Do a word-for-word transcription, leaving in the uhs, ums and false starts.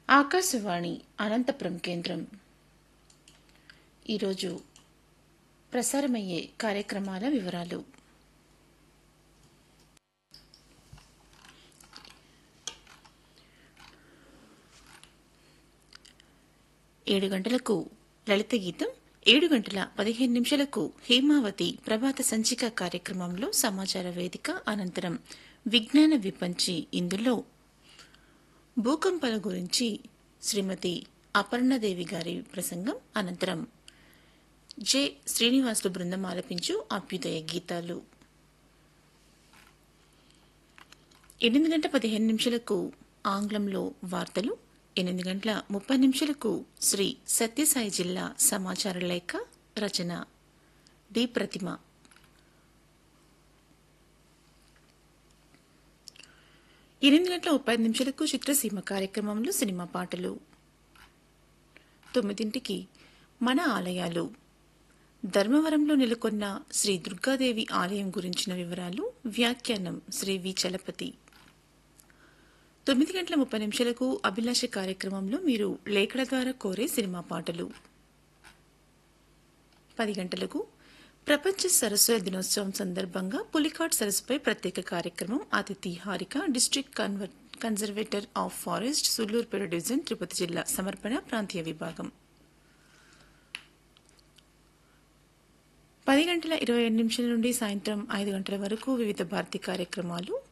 ఆకాశవాణి అనంతపురం కేంద్రం ఈరోజు ప్రసారమయ్యే కార్యక్రమాల వివరాలు. ఏడు గంటలకు లలిత గీతం, ఏడు గంటల పదిహేను నిమిషాలకు హేమావతి ప్రభాత సంచిక కార్యక్రమంలో సమాచార వేదిక, అనంతరం విజ్ఞాన విపంచి. ఇందులో భూకంపాల గురించి శ్రీమతి అపర్ణదేవి గారి ప్రసంగం, అనంతరం జె శ్రీనివాసులు బృందం ఆలపించు అభ్యుదయ గీతాలు. ఎనిమిది గంటల పదిహేను నిమిషాలకు ఆంగ్లంలో వార్తలు, ఎనిమిది గంటల ముప్పై నిమిషాలకు శ్రీ సత్యసాయి జిల్లా సమాచార లేఖ, రచన డి ప్రతిమ. ఎనిమిది గంటల ముప్పై ఐదు నిమిషాలకు చిత్రసీమ కార్యక్రమంలో సినిమా పాటలు. తొమ్మిదింటికి మన ఆలయాలు, ధర్మవరంలో నెలకొన్న శ్రీ దుర్గాదేవి ఆలయం గురించిన వివరాలు, వ్యాఖ్యానం శ్రీ వి చలపతి. తొమ్మిది గంటల ముప్పై నిమిషాలకు అభిలాష కార్యక్రమంలో మీరు లేఖల ద్వారా కోరే సినిమా పాటలు. పది గంటలకు ప్రపంచ సరస్సుల దినోత్సవం సందర్భంగా పులికాట్ సరస్సుపై ప్రత్యేక కార్యక్రమం, అతిథి Harika, district conservator of forest, Sullurpeta division, Tirupati జిల్లా. సమర్పణ ప్రాంతీయ విభాగం. పది గంటల ఇరవై ఏడు నిమిషాల నుండి సాయంత్రం ఐదు గంటల వరకు వివిధ భారతీ కార్యక్రమాలు,